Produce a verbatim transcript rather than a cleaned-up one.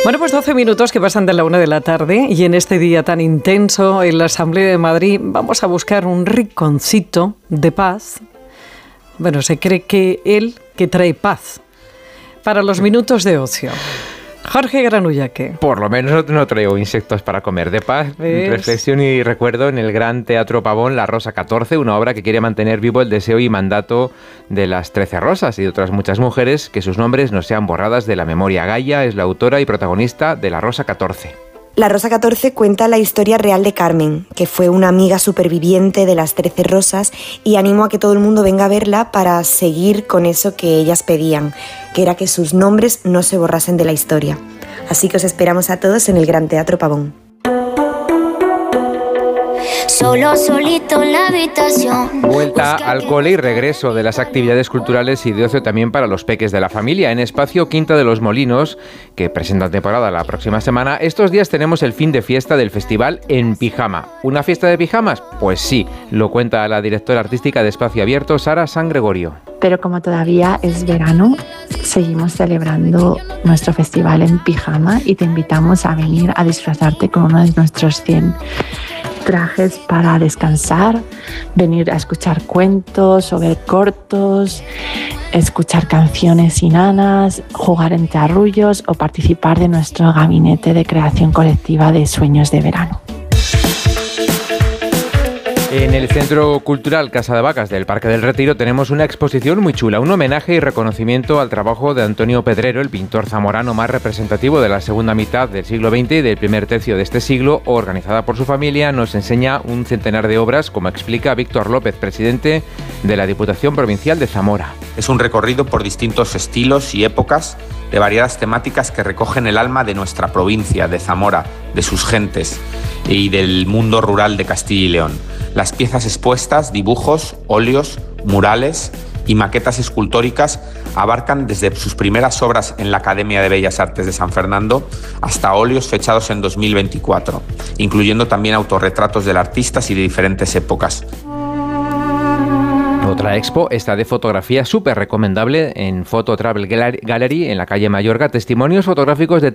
Bueno, pues doce minutos que pasan de la una de la tarde y en este día tan intenso en la Asamblea de Madrid vamos a buscar un rinconcito de paz. Bueno, se cree que él que trae paz para los minutos de ocio. Jorge Granullaque. Por lo menos no traigo insectos para comer. De paz, ¿ves? Reflexión y recuerdo en el Gran Teatro Pavón, La Rosa catorce, una obra que quiere mantener vivo el deseo y mandato de las trece rosas y de otras muchas mujeres, que sus nombres no sean borradas de la memoria. Gaia es la autora y protagonista de La Rosa catorce. La Rosa catorce cuenta la historia real de Carmen, que fue una amiga superviviente de las trece rosas, y animo a que todo el mundo venga a verla para seguir con eso que ellas pedían, que era que sus nombres no se borrasen de la historia. Así que os esperamos a todos en el Gran Teatro Pavón. Solo, solito en la habitación. Vuelta al cole y regreso de las actividades culturales y de ocio también para los peques de la familia. En Espacio Quinta de los Molinos, que presentan temporada la próxima semana, estos días tenemos el fin de fiesta del festival En Pijama. ¿Una fiesta de pijamas? Pues sí, lo cuenta la directora artística de Espacio Abierto, Sara San Gregorio. Pero como todavía es verano, seguimos celebrando nuestro festival En Pijama y te invitamos a venir a disfrazarte con uno de nuestros cien trajes para descansar, venir a escuchar cuentos o ver cortos, escuchar canciones inanas, jugar entre arrullos o participar de nuestro gabinete de creación colectiva de sueños de verano. En el Centro Cultural Casa de Vacas del Parque del Retiro tenemos una exposición muy chula, un homenaje y reconocimiento al trabajo de Antonio Pedrero, el pintor zamorano más representativo de la segunda mitad del siglo veinte y del primer tercio de este siglo. Organizada por su familia, nos enseña un centenar de obras, como explica Víctor López, presidente de la Diputación Provincial de Zamora. Es un recorrido por distintos estilos y épocas de variadas temáticas que recogen el alma de nuestra provincia, de Zamora, de sus gentes y del mundo rural de Castilla y León. Las piezas expuestas, dibujos, óleos, murales y maquetas escultóricas abarcan desde sus primeras obras en la Academia de Bellas Artes de San Fernando hasta óleos fechados en dos mil veinticuatro, incluyendo también autorretratos del artista y de diferentes épocas. Otra expo, esta de fotografía, súper recomendable en Photo Travel Gallery en la calle Mayorga, testimonios fotográficos de